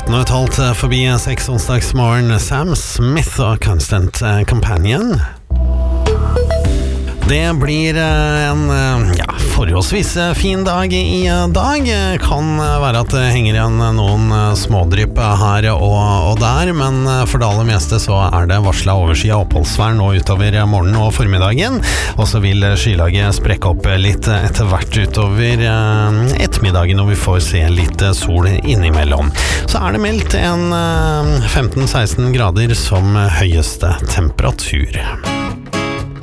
17:30 forbi 6 onsdagsmorgen. Sam Smith og Constant Companion. Det blir en forholdsvis fin dag i dag. Kan være at det henger igjen noen smådrypp her og der, men for det aller meste så er det varslet overskyet oppholdsvær nå utover morgenen og formiddagen, og så vil skylaget sprekke opp litt etter hvert utover ettermiddagen når vi får se litt sol innimellom. Så er det meldt en 15-16 grader som høyeste temperatur.